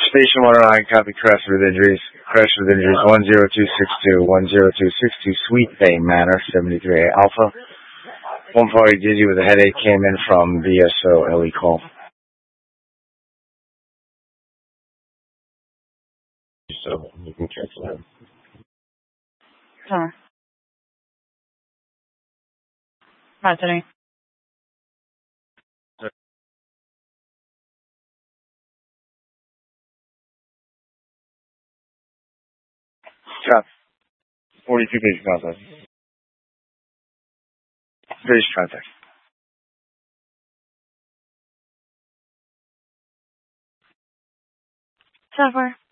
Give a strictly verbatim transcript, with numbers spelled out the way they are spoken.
Station one oh nine, copy crash with injuries. Crash with injuries one zero two six two, one zero two six two, Sweet Bay Manor, seventy-three A Alpha. One party dizzy with a headache came in from V S O L E call. So you can cancel him. Huh. Anthony. Top. forty-two page contact. Page contact. Software.